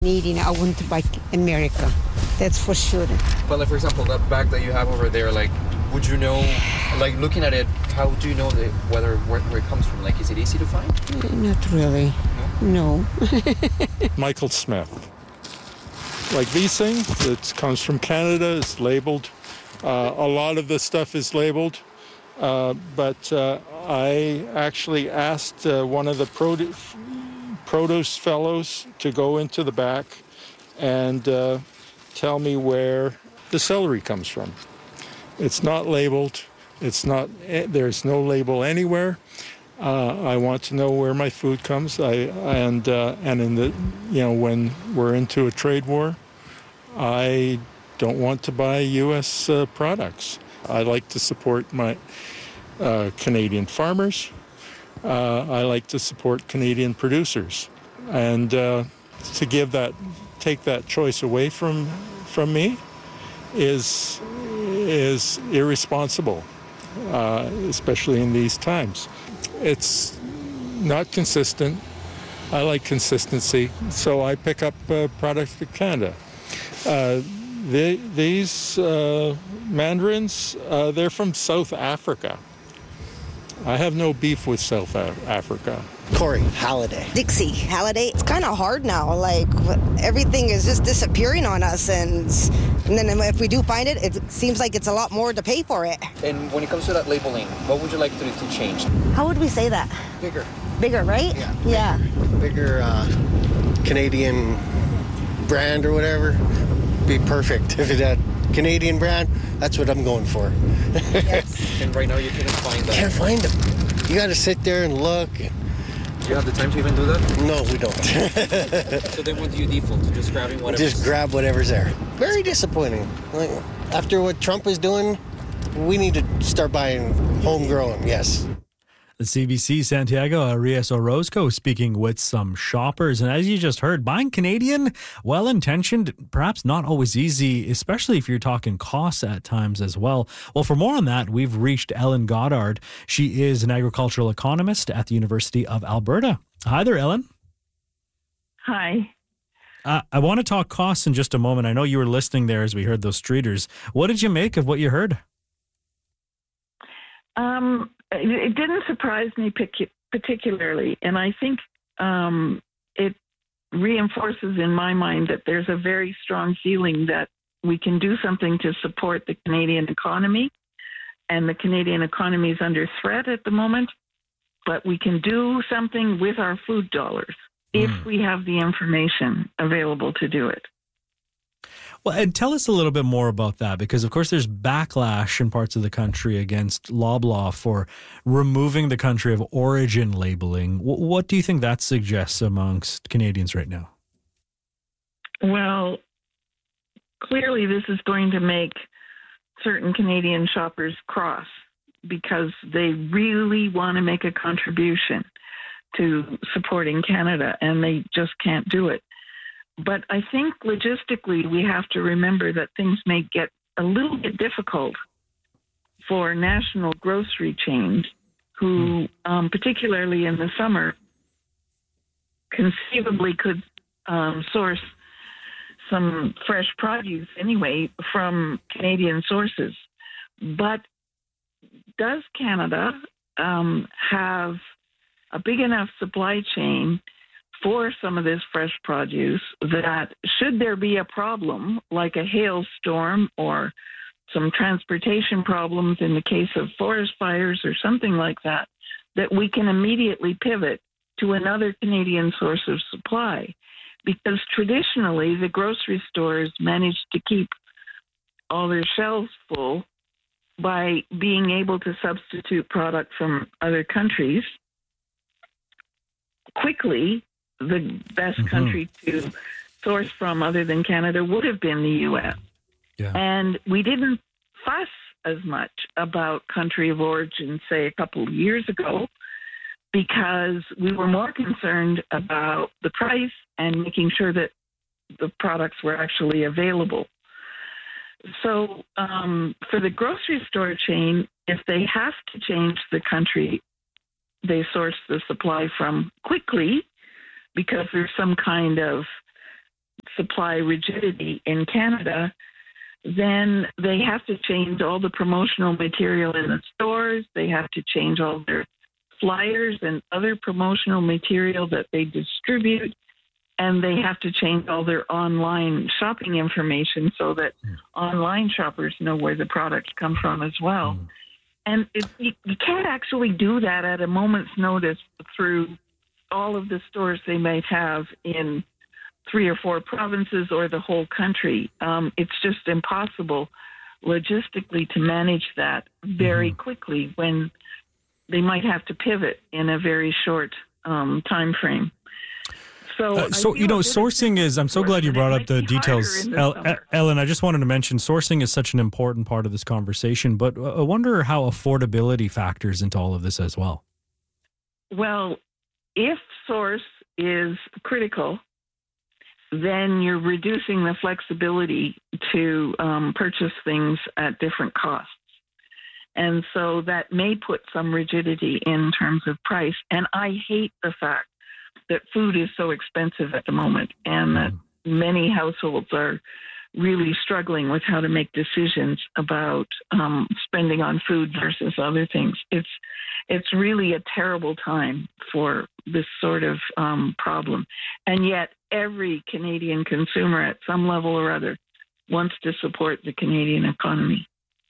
Canadian, I wouldn't buy America. That's for sure. But like, for example, that bag that you have over there, like, would you know, like, looking at it, how do you know where it comes from? Like, is it easy to find? Not really. No. Michael Smith. Like these things, it comes from Canada, it's labeled. A lot of the stuff is labeled. But I actually asked one of the produce fellows to go into the back and tell me where the celery comes from. It's not labeled. There's no label anywhere. I want to know where my food comes. And in the, when we're into a trade war, I don't want to buy U.S. products. I like to support my Canadian farmers. I like to support Canadian producers, and to take that choice away from me is irresponsible, especially in these times. It's not consistent. I like consistency, so I pick up products from Canada. These mandarins, they're from South Africa. I have no beef with South Africa. Corey Halliday. Dixie Halliday. It's kind of hard now. Like, everything is just disappearing on us. And then if we do find it, it seems like it's a lot more to pay for it. And when it comes to that labeling, what would you like to change? How would we say that? Bigger. Bigger, right? Yeah. Bigger Canadian brand or whatever. Be perfect. If it had Canadian brand, that's what I'm going for. Yes. And right now you can't find that. Can't find them. You got to sit there and look. Do you have the time to even do that? No, we don't. So then what do you default to? Just grabbing whatever? Just grab whatever's there. Very disappointing. Like, after what Trump is doing, we need to start buying homegrown, yes. The CBC Santiago Arias Orozco speaking with some shoppers. And as you just heard, buying Canadian, well-intentioned, perhaps not always easy, especially if you're talking costs at times as well. Well, for more on that, we've reached Ellen Goddard. She is an agricultural economist at the University of Alberta. Hi there, Ellen. Hi. I want to talk costs in just a moment. I know you were listening there as we heard those streeters. What did you make of what you heard? It didn't surprise me particularly, and I think it reinforces in my mind that there's a very strong feeling that we can do something to support the Canadian economy, and the Canadian economy is under threat at the moment, but we can do something with our food dollars if we have the information available to do it. Well, and tell us a little bit more about that, because, of course, there's backlash in parts of the country against Loblaw for removing the country of origin labeling. What do you think that suggests amongst Canadians right now? Well, clearly this is going to make certain Canadian shoppers cross because they really want to make a contribution to supporting Canada, and they just can't do it. But I think logistically, we have to remember that things may get a little bit difficult for national grocery chains who, particularly in the summer, conceivably could source some fresh produce anyway from Canadian sources. But does Canada have a big enough supply chain for some of this fresh produce that should there be a problem like a hailstorm or some transportation problems in the case of forest fires or something like that, that we can immediately pivot to another Canadian source of supply? Because traditionally the grocery stores managed to keep all their shelves full by being able to substitute product from other countries quickly. The best country to source from other than Canada would have been the U.S. Yeah. And we didn't fuss as much about country of origin, say, a couple of years ago, because we were more concerned about the price and making sure that the products were actually available. So for the grocery store chain, if they have to change the country they source the supply from quickly, because there's some kind of supply rigidity in Canada, then they have to change all the promotional material in the stores. They have to change all their flyers and other promotional material that they distribute. And they have to change all their online shopping information so that online shoppers know where the products come from as well. And you can't actually do that at a moment's notice through all of the stores they might have in 3 or 4 provinces or the whole country. It's just impossible logistically to manage that very quickly when they might have to pivot in a very short time frame. So sourcing is, I'm so glad you brought up the details. Ellen, I just wanted to mention sourcing is such an important part of this conversation, but I wonder how affordability factors into all of this as well. Well, if source is critical, then you're reducing the flexibility to purchase things at different costs. And so that may put some rigidity in terms of price. And I hate the fact that food is so expensive at the moment and that many households are really struggling with how to make decisions about spending on food versus other things. It's really a terrible time for this sort of problem. And yet every Canadian consumer at some level or other wants to support the Canadian economy.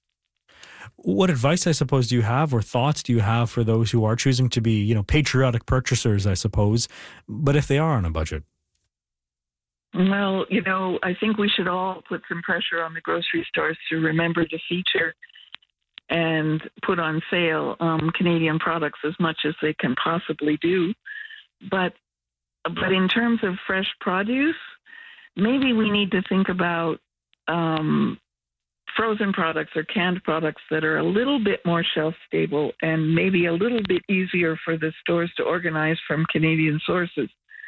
What advice, I suppose, do you have or thoughts do you have for those who are choosing to be, patriotic purchasers, I suppose, but if they are on a budget? Well, I think we should all put some pressure on the grocery stores to remember to feature and put on sale Canadian products as much as they can possibly do. But in terms of fresh produce, maybe we need to think about frozen products or canned products that are a little bit more shelf stable and maybe a little bit easier for the stores to organize from Canadian sources,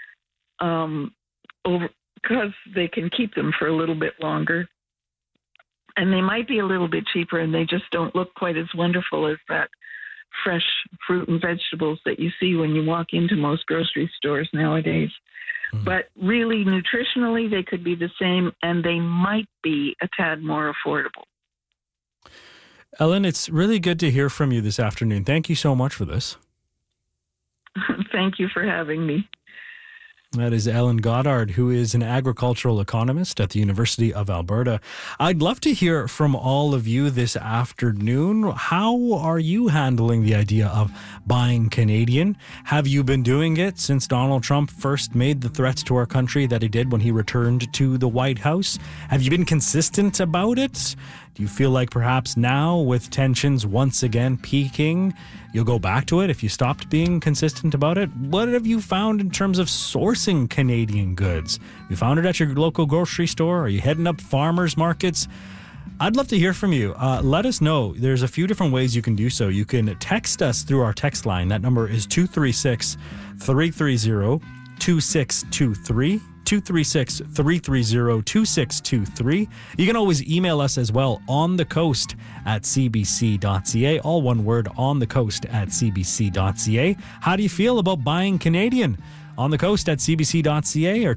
because they can keep them for a little bit longer. And they might be a little bit cheaper and they just don't look quite as wonderful as that fresh fruit and vegetables that you see when you walk into most grocery stores nowadays. But really, nutritionally, they could be the same, and they might be a tad more affordable. Ellen, it's really good to hear from you this afternoon. Thank you so much for this. Thank you for having me. That is Ellen Goddard, who is an agricultural economist at the University of Alberta. I'd love to hear from all of you this afternoon. How are you handling the idea of buying Canadian? Have you been doing it since Donald Trump first made the threats to our country that he did when he returned to the White House? Have you been consistent about it? Do you feel like perhaps now, with tensions once again peaking, you'll go back to it if you stopped being consistent about it? What have you found in terms of sourcing Canadian goods? You found it at your local grocery store? Are you heading up farmers markets? I'd love to hear from you. Let us know. There's a few different ways you can do so. You can text us through our text line. That number is 236-330-2623. 236-330-2623. You can always email us as well, onthecoast@cbc.ca. All one word, onthecoast@cbc.ca. How do you feel about buying Canadian? onthecoast@cbc.ca or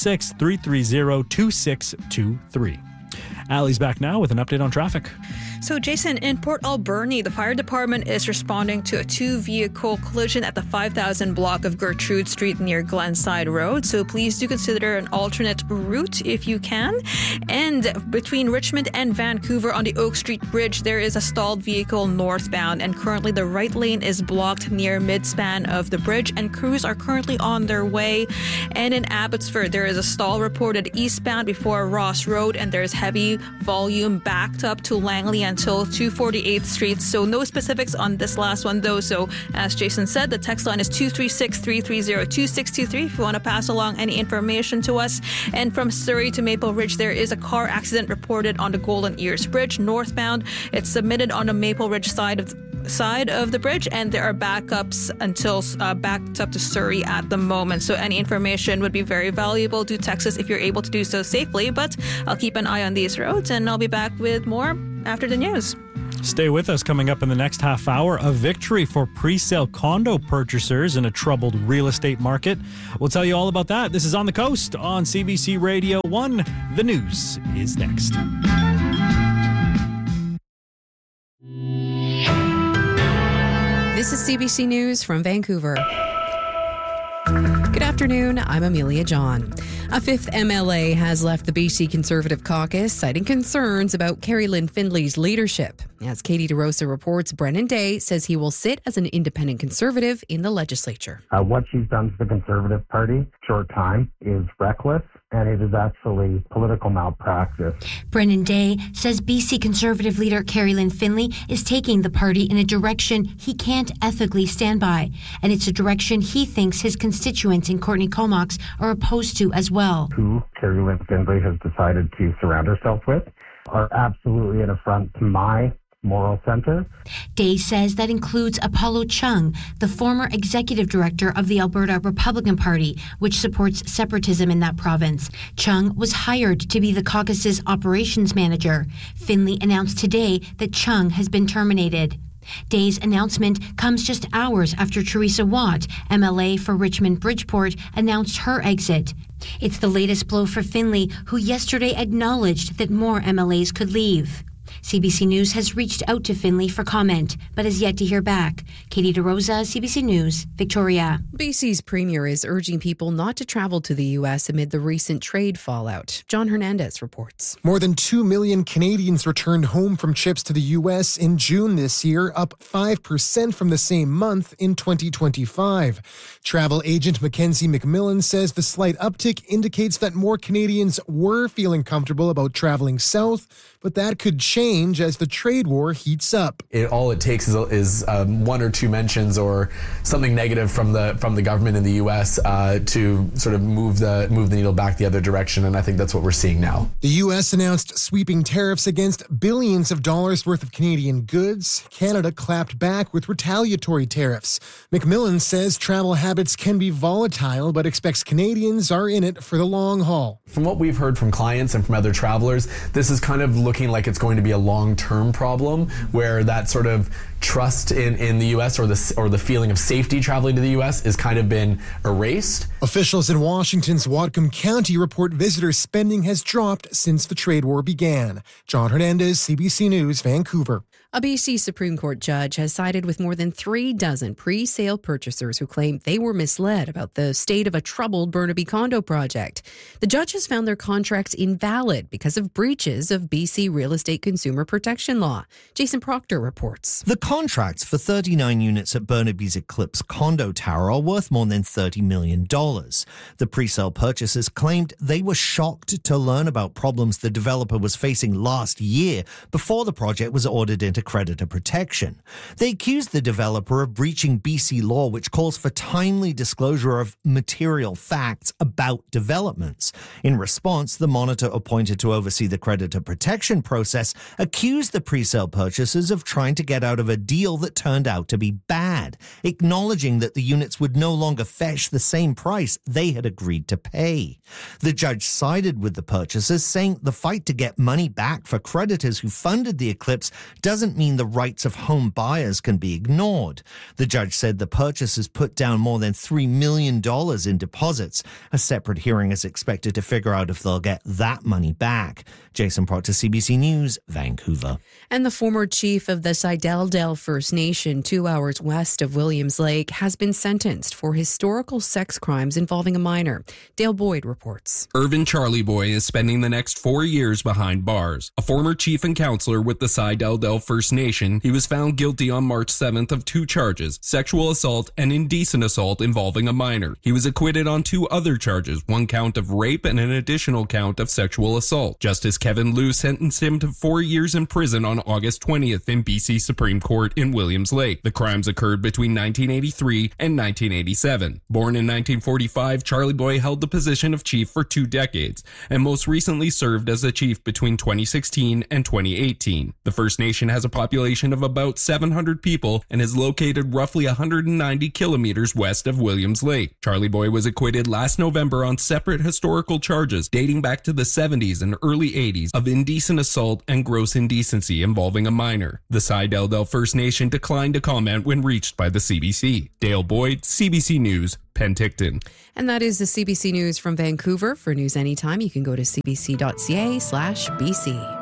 236-330-2623. Allie's back now with an update on traffic. So, Jason, in Port Alberni, the fire department is responding to a 2-vehicle collision at the 5000 block of Gertrude Street near Glenside Road. So please do consider an alternate route if you can. And between Richmond and Vancouver on the Oak Street Bridge, there is a stalled vehicle northbound. And currently the right lane is blocked near midspan of the bridge. And crews are currently on their way. And in Abbotsford, there is a stall reported eastbound before Ross Road. And there's heavy volume backed up to Langley until 248th Street. So no specifics on this last one though. So as Jason said, the text line is 236-330-2623 if you want to pass along any information to us. And from Surrey to Maple Ridge, there is a car accident reported on the Golden Ears Bridge northbound. It's submitted on the Maple Ridge side of the bridge, and there are backups until backed up to Surrey at the moment. So any information would be very valuable. Do text us if you're able to do so safely, but I'll keep an eye on these roads and I'll be back with more after the news. Stay with us. Coming up in the next half hour, a victory for pre-sale condo purchasers in a troubled real estate market. We'll tell you all about that. This is On the Coast on CBC Radio 1. The news is next. This is CBC News from Vancouver. Good afternoon, I'm Amelia John. A fifth MLA has left the BC Conservative Caucus, citing concerns about Carrie Lynn Findley's leadership. As Katie DeRosa reports, Brennan Day says he will sit as an independent Conservative in the legislature. What she's done to the Conservative Party, short time, is reckless, and it is actually political malpractice. Brennan Day says BC Conservative leader Carrie Lynn Findley is taking the party in a direction he can't ethically stand by, and it's a direction he thinks his constituents in Courtney Comox are opposed to as well. Who Carrie Lynn Findley has decided to surround herself with are absolutely an affront to my moral center. Day says that includes Apollo Chung, the former executive director of the Alberta Republican Party, which supports separatism in that province. Chung was hired to be the caucus's operations manager. Findley announced today that Chung has been terminated. Day's announcement comes just hours after Teresa Watt, MLA for Richmond Bridgeport, announced her exit. It's the latest blow for Findley, who yesterday acknowledged that more MLAs could leave. CBC News has reached out to Findley for comment, but has yet to hear back. Katie DeRosa, CBC News, Victoria. BC's premier is urging people not to travel to the U.S. amid the recent trade fallout. John Hernandez reports. More than 2 million Canadians returned home from trips to the U.S. in June this year, up 5% from the same month in 2025. Travel agent Mackenzie McMillan says the slight uptick indicates that more Canadians were feeling comfortable about traveling south, but that could change as the trade war heats up. All it takes is one or two mentions or something negative from the government in the U.S. To sort of move the needle back the other direction, and I think that's what we're seeing now. The U.S. announced sweeping tariffs against billions of dollars worth of Canadian goods. Canada clapped back with retaliatory tariffs. McMillan says travel habits can be volatile, but expects Canadians are in it for the long haul. From what we've heard from clients and from other travelers, this is kind of looking like it's going to be a long-term problem where that sort of trust in the U.S. or the feeling of safety traveling to the U.S. is kind of been erased. Officials in Washington's Whatcom County report visitor spending has dropped since the trade war began. John Hernandez, CBC News, Vancouver. A BC Supreme Court judge has sided with more than 3 dozen pre-sale purchasers who claim they were misled about the state of a troubled Burnaby condo project. The judge has found their contracts invalid because of breaches of BC real estate consumer protection law. Jason Proctor reports. The contracts for 39 units at Burnaby's Eclipse condo tower are worth more than $30 million. The pre-sale purchasers claimed they were shocked to learn about problems the developer was facing last year before the project was ordered into creditor protection. They accused the developer of breaching BC law, which calls for timely disclosure of material facts about developments. In response, the monitor appointed to oversee the creditor protection process accused the pre-sale purchasers of trying to get out of a deal that turned out to be bad, acknowledging that the units would no longer fetch the same price they had agreed to pay. The judge sided with the purchasers, saying the fight to get money back for creditors who funded the Eclipse doesn't mean the rights of home buyers can be ignored. The judge said the purchasers put down more than $3 million in deposits. A separate hearing is expected to figure out if they'll get that money back. Jason Proctor, CBC News, Vancouver. And the former chief of the Sidel-Del First Nation, 2 hours west of Williams Lake, has been sentenced for historical sex crimes involving a minor. Dale Boyd reports. Irvin Charlie Boy is spending the next 4 years behind bars. A former chief and counselor with the Sidel-Del First Nation, he was found guilty on March 7th of 2 charges, sexual assault and indecent assault involving a minor. He was acquitted on 2 other charges, 1 count of rape and an additional count of sexual assault. Justice Kevin Liu sentenced him to 4 years in prison on August 20th in BC Supreme Court. court in Williams Lake. The crimes occurred between 1983 and 1987. Born in 1945, Charlie Boy held the position of chief for 2 decades, and most recently served as the chief between 2016 and 2018. The First Nation has a population of about 700 people and is located roughly 190 kilometers west of Williams Lake. Charlie Boy was acquitted last November on separate historical charges dating back to the 70s and early 80s of indecent assault and gross indecency involving a minor. The Sidel First Nation declined to comment when reached by the CBC. Dale Boyd, CBC News, Penticton. And that is the CBC News from Vancouver. For news anytime, you can go to cbc.ca/BC.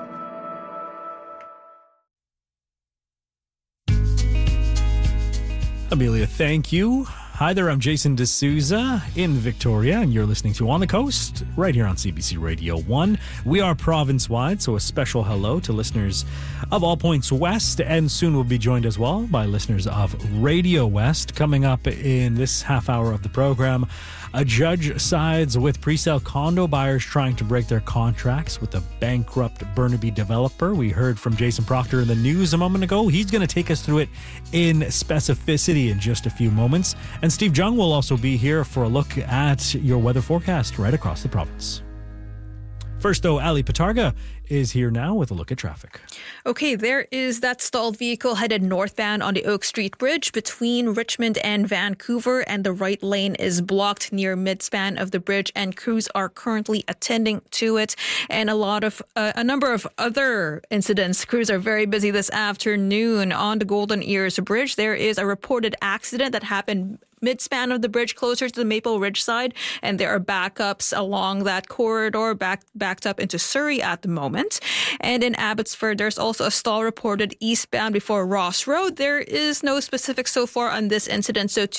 Amelia, thank you. Hi there, I'm Jason D'Souza in Victoria, and you're listening to On the Coast, right here on CBC Radio 1. We are province-wide, so a special hello to listeners of all points west, and soon we'll be joined as well by listeners of Radio West. Coming up in this half hour of the program, a judge sides with presale condo buyers trying to break their contracts with a bankrupt Burnaby developer. We heard from Jason Proctor in the news a moment ago. He's going to take us through it in specificity in just a few moments. And Steve Jung will also be here for a look at your weather forecast right across the province. First, though, Ali Patarga is here now with a look at traffic. Okay, there is that stalled vehicle headed northbound on the Oak Street Bridge between Richmond and Vancouver, and the right lane is blocked near midspan of the bridge, and crews are currently attending to it. And a number of other incidents. Crews are very busy this afternoon on the Golden Ears Bridge. There is a reported accident that happened midspan of the bridge closer to the Maple Ridge side, and there are backups along that corridor backed up into Surrey at the moment. And in Abbotsford, there's also a stall reported eastbound before Ross Road. There is no specifics so far on this incident, so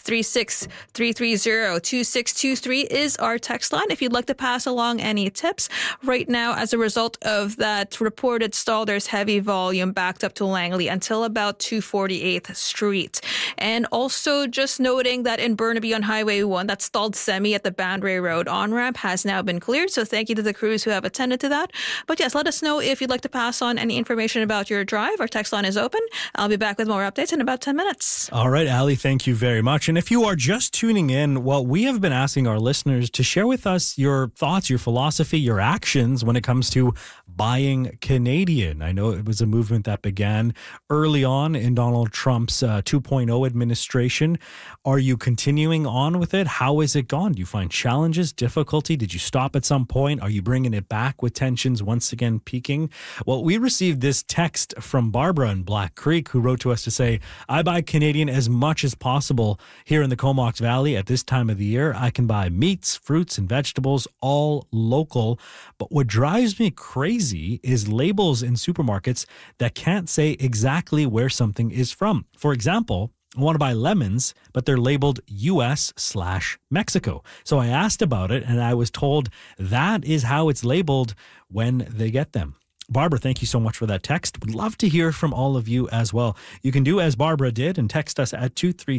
236-330-2623 is our text line if you'd like to pass along any tips. Right now, as a result of that reported stall, there's heavy volume backed up to Langley until about 248th Street. And also just noting that in Burnaby on Highway 1, that stalled semi at the Boundary Road on-ramp has now been cleared. So thank you to the crews who have attended to that. But yes, let us know if you'd like to pass on any information about your drive. Our text line is open. I'll be back with more updates in about 10 minutes. All right, Ali, thank you very much. And if you are just tuning in, well, we have been asking our listeners to share with us your thoughts, your philosophy, your actions when it comes to buying Canadian. I know it was a movement that began early on in Donald Trump's 2.0 administration. Are you continuing on with it? How has it gone? Do you find challenges, difficulty? Did you stop at some point? Are you bringing it back with tensions once again peaking? Well, we received this text from Barbara in Black Creek, who wrote to us to say, I buy Canadian as much as possible here in the Comox Valley at this time of the year. I can buy meats, fruits, and vegetables, all local. But what drives me crazy is labels in supermarkets that can't say exactly where something is from. For example, I want to buy lemons, but they're labeled US/Mexico. So I asked about it, and I was told that is how it's labeled when they get them. Barbara, thank you so much for that text. We'd love to hear from all of you as well. You can do as Barbara did and text us at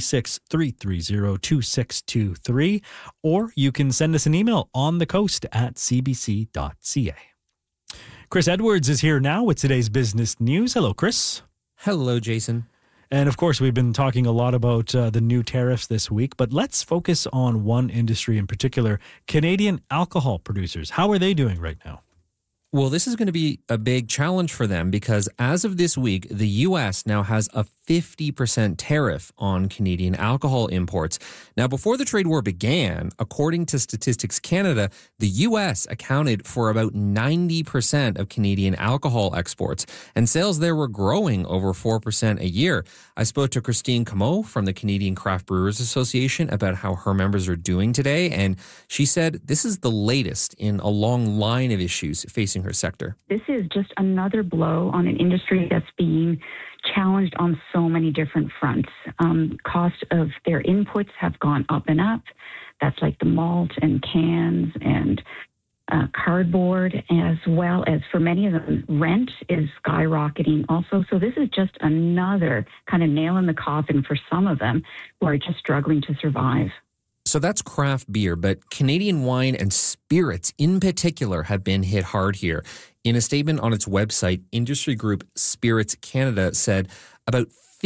236-330-2623, or you can send us an email onthecoast@cbc.ca. Chris Edwards is here now with today's business news. Hello, Chris. Hello, Jason. And of course, we've been talking a lot about the new tariffs this week, but let's focus on one industry in particular, Canadian alcohol producers. How are they doing right now? Well, this is going to be a big challenge for them because as of this week, the U.S. now has a 50% tariff on Canadian alcohol imports. Now, before the trade war began, according to Statistics Canada, the U.S. accounted for about 90% of Canadian alcohol exports, and sales there were growing over 4% a year. I spoke to Christine Comeau from the Canadian Craft Brewers Association about how her members are doing today, and she said this is the latest in a long line of issues facing her sector. This is just another blow on an industry that's being challenged on so many different fronts. Cost of their inputs have gone up and up. That's like the malt and cans and cardboard, as well as for many of them, rent is skyrocketing also. So this is just another kind of nail in the coffin for some of them who are just struggling to survive. So that's craft beer, but Canadian wine and spirits in particular have been hit hard here. In a statement on its website, industry group Spirits Canada said About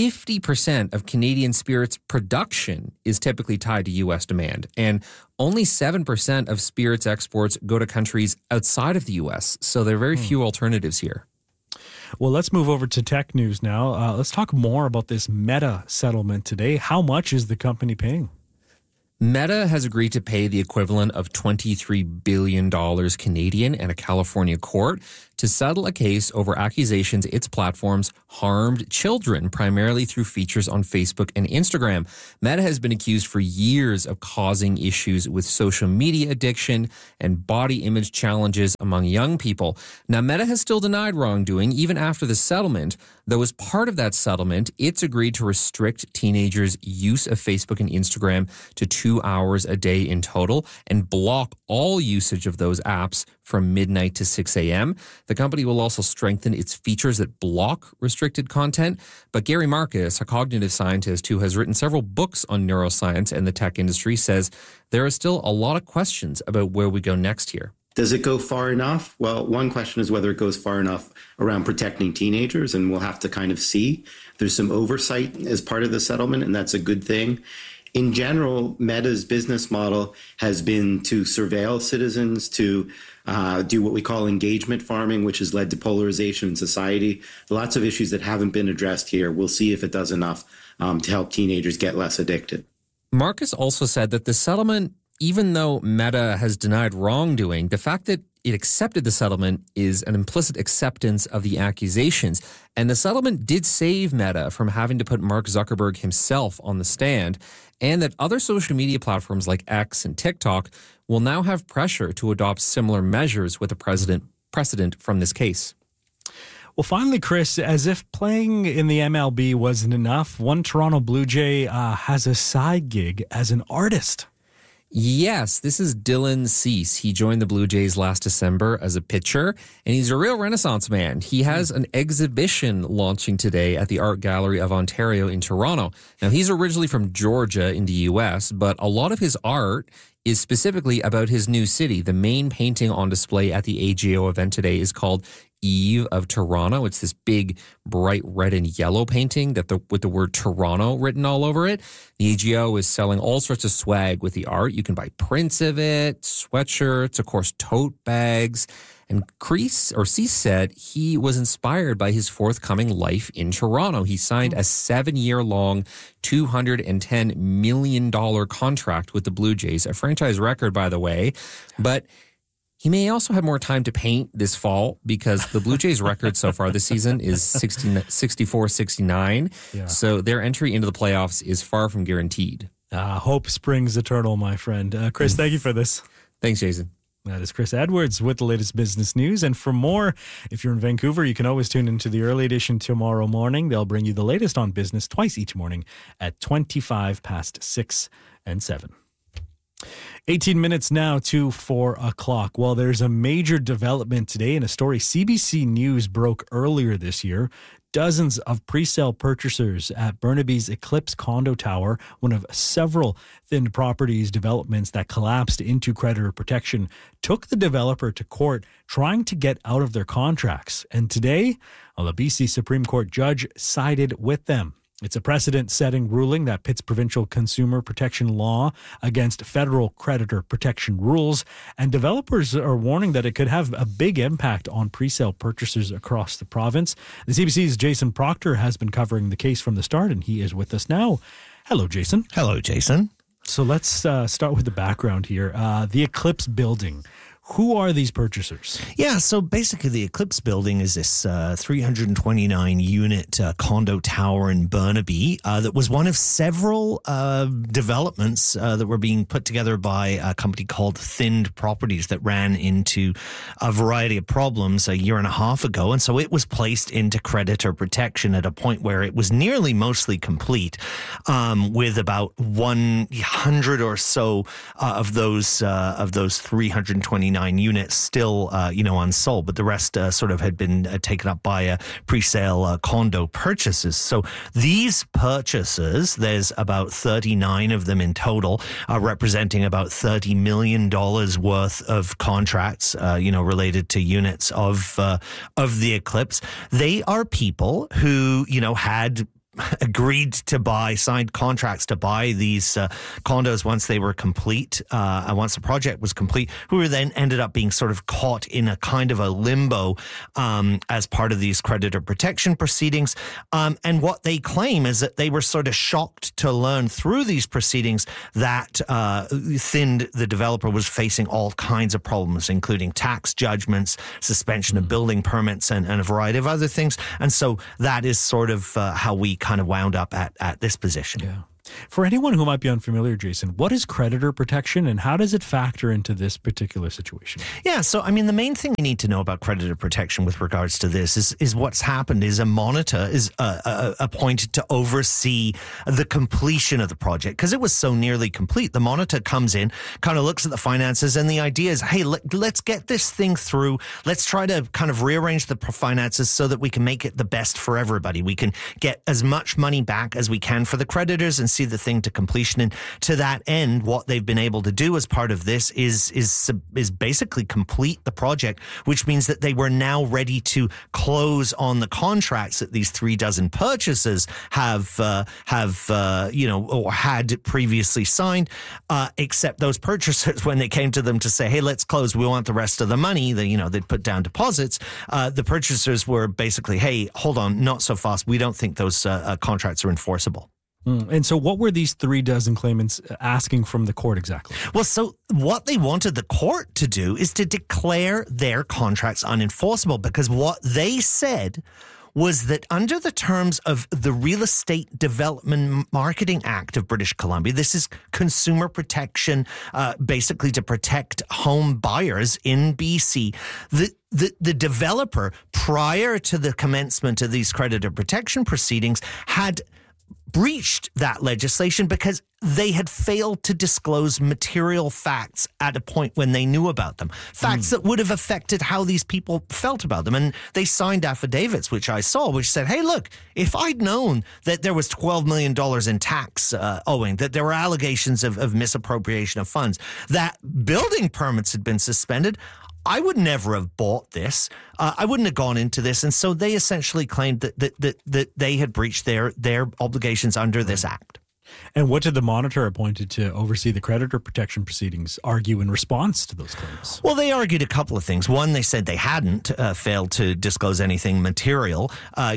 50% of Canadian spirits production is typically tied to U.S. demand, and only 7% of spirits exports go to countries outside of the U.S., so there are very few alternatives here. Well, let's move over to tech news now. Let's talk more about this Meta settlement today. How much is the company paying? Meta has agreed to pay the equivalent of $23 billion Canadian in a California court to settle a case over accusations its platforms harmed children, primarily through features on Facebook and Instagram. Meta has been accused for years of causing issues with social media addiction and body image challenges among young people. Now, Meta has still denied wrongdoing even after the settlement, though as part of that settlement, it's agreed to restrict teenagers' use of Facebook and Instagram to 2 hours a day in total and block all usage of those apps from midnight to 6 a.m. The company will also strengthen its features that block restricted content. But Gary Marcus, a cognitive scientist who has written several books on neuroscience and the tech industry, says there are still a lot of questions about where we go next here. Does it go far enough? Well, one question is whether it goes far enough around protecting teenagers, and we'll have to kind of see. There's some oversight as part of the settlement, and that's a good thing. In general, Meta's business model has been to surveil citizens, to do what we call engagement farming, which has led to polarization in society. Lots of issues that haven't been addressed here. We'll see if it does enough to help teenagers get less addicted. Marcus also said that the settlement, even though Meta has denied wrongdoing, the fact that it accepted the settlement is an implicit acceptance of the accusations. And the settlement did save Meta from having to put Mark Zuckerberg himself on the stand, and that other social media platforms like X and TikTok will now have pressure to adopt similar measures with a precedent from this case. Well, finally, Chris, as if playing in the MLB wasn't enough, one Toronto Blue Jay has a side gig as an artist. Yes, this is Dylan Cease. He joined the Blue Jays last December as a pitcher, and he's a real Renaissance man. He has an exhibition launching today at the Art Gallery of Ontario in Toronto. Now, he's originally from Georgia in the U.S., but a lot of his art is specifically about his new city. The main painting on display at the AGO event today is called Eve of Toronto. It's this big, bright red and yellow painting with the word Toronto written all over it. The AGO is selling all sorts of swag with the art. You can buy prints of it, sweatshirts, of course, tote bags. And Cease said he was inspired by his forthcoming life in Toronto. He signed a 7-year-long, $210 million contract with the Blue Jays, a franchise record, by the way. But he may also have more time to paint this fall because the Blue Jays' record so far this season is 64-69. Yeah. So their entry into the playoffs is far from guaranteed. Hope springs eternal, my friend. Chris, thank you for this. Thanks, Jason. That is Chris Edwards with the latest business news. And for more, if you're in Vancouver, you can always tune into the early edition tomorrow morning. They'll bring you the latest on business twice each morning at 6 and 7. 18 minutes now to 4 o'clock. Well, there's a major development today in a story CBC News broke earlier this year. Dozens of pre-sale purchasers at Burnaby's Eclipse condo tower, one of several Thind Properties developments that collapsed into creditor protection, took the developer to court trying to get out of their contracts. And today, the BC Supreme Court judge sided with them. It's a precedent-setting ruling that pits provincial consumer protection law against federal creditor protection rules, and developers are warning that it could have a big impact on pre-sale purchasers across the province. The CBC's Jason Proctor has been covering the case from the start, and he is with us now. Hello, Jason. Hello, Jason. So let's start with the background here. The Eclipse building. Who are these purchasers? Yeah, so basically the Eclipse building is this 329-unit condo tower in Burnaby that was one of several developments that were being put together by a company called Thind Properties that ran into a variety of problems a year and a half ago. And so it was placed into creditor protection at a point where it was nearly mostly complete, with about 100 or so of those 329 39 units still, unsold, but the rest sort of had been taken up by pre-sale condo purchases. So these purchases, there's about 39 of them in total, representing about $30 million worth of contracts, related to units of the Eclipse. They are people who, had agreed to buy, signed contracts to buy these condos once they were complete, and once the project was complete, who were then ended up being sort of caught in a kind of a limbo as part of these creditor protection proceedings. And what they claim is that they were sort of shocked to learn through these proceedings that Thind, the developer, was facing all kinds of problems, including tax judgments, suspension of building permits, and a variety of other things. And so that is sort of how we kind of wound up at this position. Yeah. For anyone who might be unfamiliar, Jason, what is creditor protection and how does it factor into this particular situation? Yeah, so I mean, the main thing we need to know about creditor protection with regards to this is what's happened is a monitor is appointed to oversee the completion of the project because it was so nearly complete. The monitor comes in, kind of looks at the finances, and the idea is, hey, let's get this thing through. Let's try to kind of rearrange the finances so that we can make it the best for everybody. We can get as much money back as we can for the creditors and see the thing to completion. And to that end, what they've been able to do as part of this is basically complete the project, which means that they were now ready to close on the contracts that these 36 purchasers have or had previously signed, except those purchasers, when they came to them to say, hey, let's close, we want the rest of the money, they'd put down deposits. The purchasers were basically, hey, hold on, not so fast. We don't think those contracts are enforceable. And so what were these 36 claimants asking from the court exactly? Well, so what they wanted the court to do is to declare their contracts unenforceable, because what they said was that under the terms of the Real Estate Development Marketing Act of British Columbia, this is consumer protection, basically to protect home buyers in BC, the developer, prior to the commencement of these creditor protection proceedings, had breached that legislation because they had failed to disclose material facts at a point when they knew about them. Facts that would have affected how these people felt about them. And they signed affidavits, which I saw, which said, hey, look, if I'd known that there was $12 million in tax owing, that there were allegations of misappropriation of funds, that building permits had been suspended, I would never have bought this. I wouldn't have gone into this. And so they essentially claimed that they had breached their obligations under this act. And what did the monitor appointed to oversee the creditor protection proceedings argue in response to those claims? Well, they argued a couple of things. One, they said they hadn't failed to disclose anything material,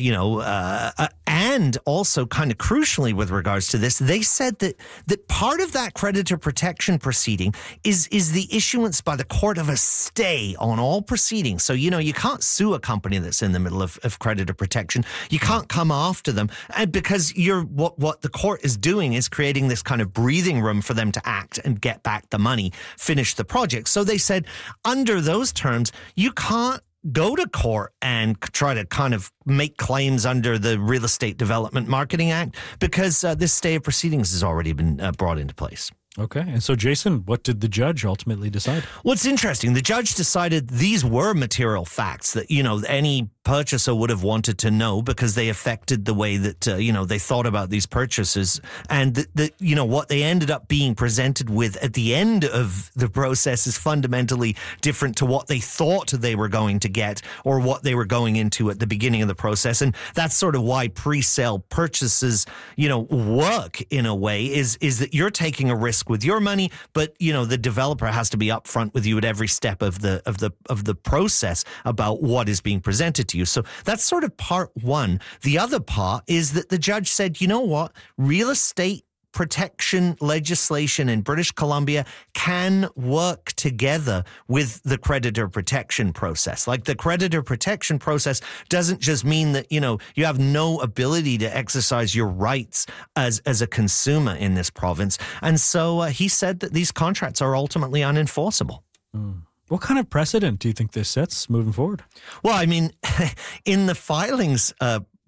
and also kind of crucially with regards to this, they said that part of that creditor protection proceeding is the issuance by the court of a stay on all proceedings. So, you can't sue a company that's in the middle of creditor protection. You can't come after them, and because what the court is doing is creating this kind of breathing room for them to act and get back the money, finish the project. So they said under those terms, you can't go to court and try to kind of make claims under the Real Estate Development Marketing Act because this stay of proceedings has already been brought into place. Okay. And so, Jason, what did the judge ultimately decide? What's interesting, the judge decided these were material facts that, any purchaser would have wanted to know because they affected the way that, they thought about these purchases. And, what they ended up being presented with at the end of the process is fundamentally different to what they thought they were going to get or what they were going into at the beginning of the process. And that's sort of why pre-sale purchases, work in a way is that you're taking a risk with your money, but the developer has to be upfront with you at every step of the process about what is being presented to you. So that's sort of part one. The other part is that the judge said, you know what, real estate protection legislation in British Columbia can work together with the creditor protection process. Like the creditor protection process doesn't just mean that, you have no ability to exercise your rights as a consumer in this province. And so he said that these contracts are ultimately unenforceable. What kind of precedent do you think this sets moving forward? Well, I mean, in the filings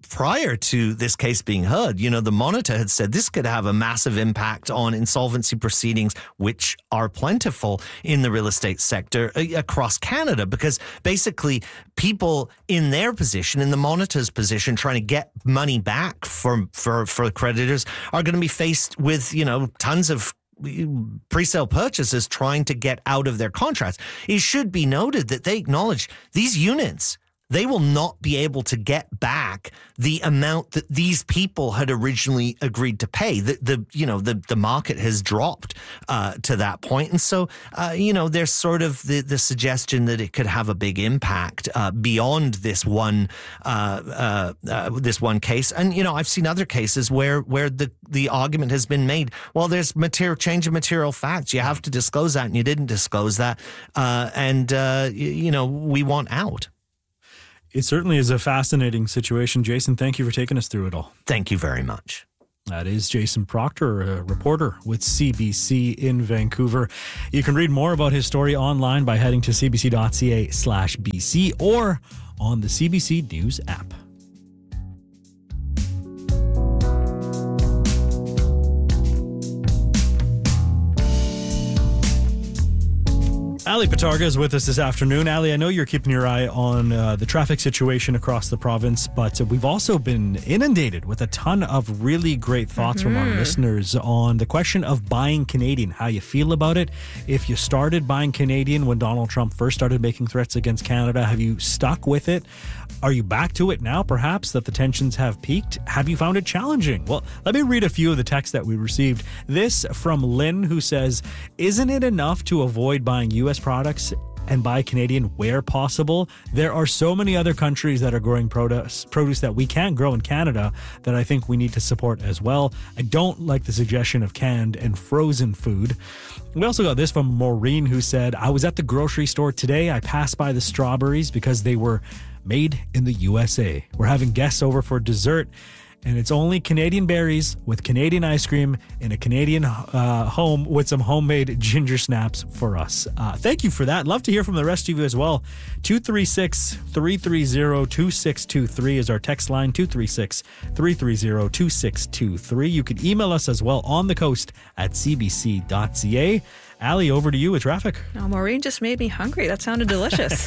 prior to this case being heard, the Monitor had said this could have a massive impact on insolvency proceedings, which are plentiful in the real estate sector across Canada, because basically people in their position, in the Monitor's position, trying to get money back for creditors are going to be faced with, tons of pre-sale purchases trying to get out of their contracts. It should be noted that they acknowledge these units, they will not be able to get back the amount that these people had originally agreed to pay. The market has dropped to that point. And so, there's sort of the suggestion that it could have a big impact beyond this one case. And, I've seen other cases where the argument has been made, well, there's change of material facts. You have to disclose that, and you didn't disclose that. We want out. It certainly is a fascinating situation. Jason, thank you for taking us through it all. Thank you very much. That is Jason Proctor, a reporter with CBC in Vancouver. You can read more about his story online by heading to cbc.ca/BC or on the CBC News app. Ali Patarga is with us this afternoon. Ali, I know you're keeping your eye on the traffic situation across the province, but we've also been inundated with a ton of really great thoughts from our listeners on the question of buying Canadian, how you feel about it. If you started buying Canadian when Donald Trump first started making threats against Canada, have you stuck with it? Are you back to it now, perhaps, that the tensions have peaked? Have you found it challenging? Well, let me read a few of the texts that we received. This from Lynn, who says, isn't it enough to avoid buying U.S. products and buy Canadian where possible? There are so many other countries that are growing produce that we can't grow in Canada that I think we need to support as well. I don't like the suggestion of canned and frozen food. We also got this from Maureen, who said, I was at the grocery store today. I passed by the strawberries because they were made in the USA. We're having guests over for dessert, and it's only Canadian berries with Canadian ice cream in a Canadian home with some homemade ginger snaps for us. Thank you for that. Love to hear from the rest of you as well. 236-330-2623 is our text line, 236-330-2623. You can email us as well on the coast at cbc.ca. Ali, over to you with traffic. Oh, Maureen just made me hungry. That sounded delicious.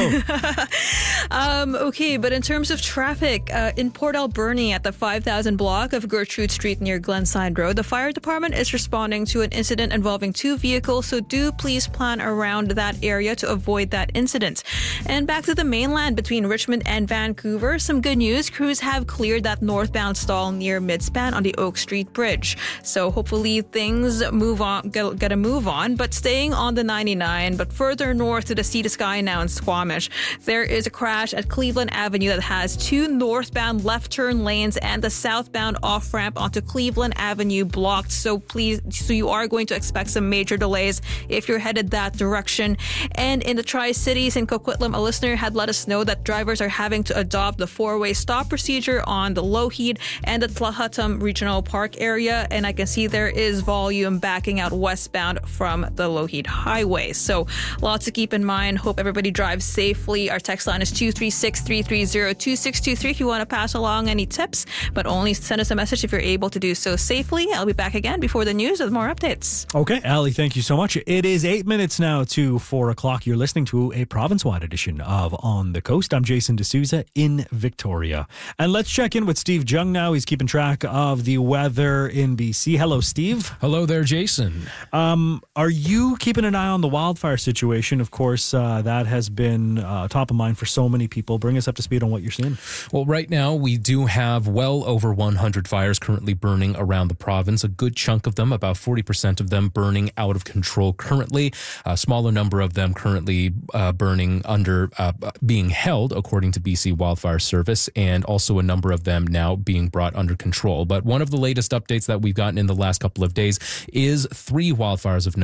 Okay, but in terms of traffic, in Port Alberni at the 5000 block of Gertrude Street near Glenside Road, the fire department is responding to an incident involving two vehicles, so do please plan around that area to avoid that incident. And back to the mainland between Richmond and Vancouver, some good news. Crews have cleared that northbound stall near Midspan on the Oak Street Bridge. So hopefully things move on, get a move on. But staying on the 99, but further north to the Sea to Sky now in Squamish, there is a crash at Cleveland Avenue that has two northbound left turn lanes and the southbound off-ramp onto Cleveland Avenue blocked. So you are going to expect some major delays if you're headed that direction. And in the Tri-Cities in Coquitlam, a listener had let us know that drivers are having to adopt the four-way stop procedure on the Lougheed and the Tlahatam Regional Park area. And I can see there is volume backing out westbound from the Lougheed Highway. So lots to keep in mind. Hope everybody drives safely. Our text line is 236-330-2623 if you want to pass along any tips, but only send us a message if you're able to do so safely. I'll be back again before the news with more updates. Okay, Ali, thank you so much. It is 8 minutes now to 4 o'clock. You're listening to a province-wide edition of On the Coast. I'm Jason D'Souza in Victoria. And let's check in with Steve Jung now. He's keeping track of the weather in BC. Hello, Steve. Hello there, Jason. Are you keeping an eye on the wildfire situation? Of course, that has been top of mind for so many people. Bring us up to speed on what you're seeing. Well, right now we do have well over 100 fires currently burning around the province. A good chunk of them, about 40% of them, burning out of control currently. A smaller number of them currently burning under being held, according to BC Wildfire Service, and also a number of them now being brought under control. But one of the latest updates that we've gotten in the last couple of days is 3 wildfires of note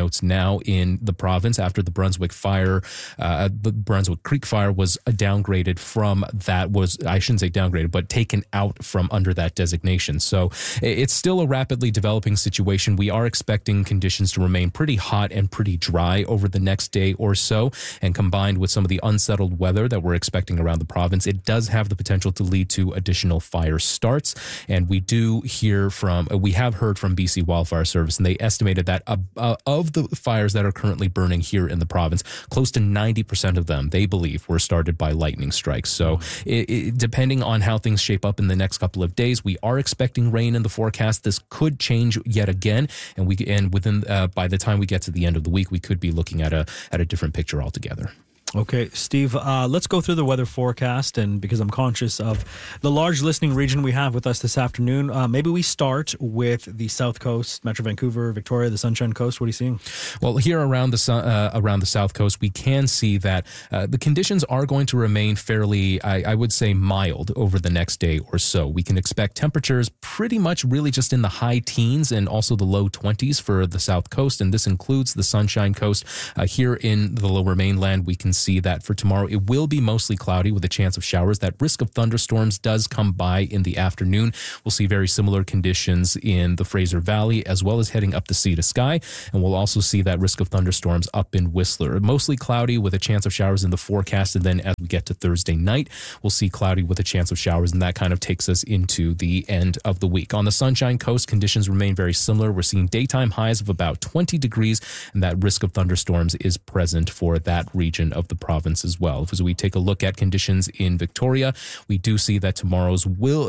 notes now in the province after the Brunswick fire, the Brunswick Creek fire was downgraded from that was, I shouldn't say downgraded, but taken out from under that designation. So it's still a rapidly developing situation. We are expecting conditions to remain pretty hot and pretty dry over the next day or so. And combined with some of the unsettled weather that we're expecting around the province, it does have the potential to lead to additional fire starts. And we have heard from BC Wildfire Service, and they estimated that of the fires that are currently burning here in the province, close to 90% of them, they believe, were started by lightning strikes. So depending on how things shape up in the next couple of days, we are expecting rain in the forecast. This could change yet again, and within by the time we get to the end of the week, we could be looking at a different picture altogether. Okay, Steve, let's go through the weather forecast, and because I'm conscious of the large listening region we have with us this afternoon, maybe we start with the South Coast, Metro Vancouver, Victoria, the Sunshine Coast. What are you seeing? Well, here around the South Coast, we can see that the conditions are going to remain fairly, I would say, mild over the next day or so. We can expect temperatures pretty much really just in the high teens and also the low 20s for the South Coast, and this includes the Sunshine Coast. Here in the Lower Mainland, we can see that for tomorrow it will be mostly cloudy with a chance of showers. That risk of thunderstorms does come by in the afternoon. We'll see very similar conditions in the Fraser Valley as well as heading up the Sea to Sky, and we'll also see that risk of thunderstorms up in Whistler. Mostly cloudy with a chance of showers in the forecast, and then as we get to Thursday night, we'll see cloudy with a chance of showers, and that kind of takes us into the end of the week. On the Sunshine Coast, conditions remain very similar. We're seeing daytime highs of about 20 degrees, and that risk of thunderstorms is present for that region of the province as well. As we take a look at conditions in Victoria, we do see that tomorrow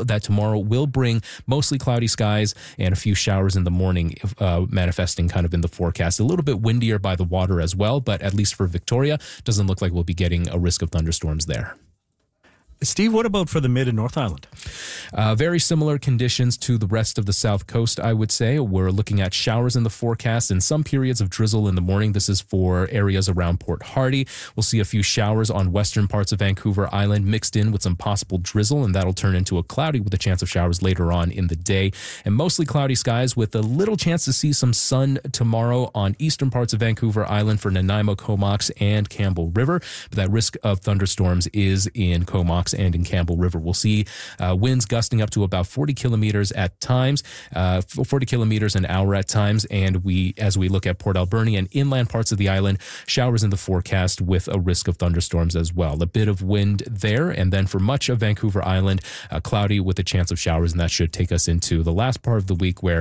will bring mostly cloudy skies and a few showers in the morning, manifesting kind of in the forecast. A little bit windier by the water as well, but at least for Victoria, doesn't look like we'll be getting a risk of thunderstorms there. Steve, what about for the Mid and North Island? Very similar conditions to the rest of the South Coast, I would say. We're looking at showers in the forecast and some periods of drizzle in the morning. This is for areas around Port Hardy. We'll see a few showers on western parts of Vancouver Island mixed in with some possible drizzle, and that'll turn into a cloudy with a chance of showers later on in the day. And mostly cloudy skies with a little chance to see some sun tomorrow on eastern parts of Vancouver Island for Nanaimo, Comox, and Campbell River. But that risk of thunderstorms is in Comox and in Campbell River. We'll see winds gusting up to about 40 kilometers at times, 40 kilometers an hour at times. And as we look at Port Alberni and inland parts of the island, showers in the forecast with a risk of thunderstorms as well. A bit of wind there. And then for much of Vancouver Island, cloudy with a chance of showers. And that should take us into the last part of the week where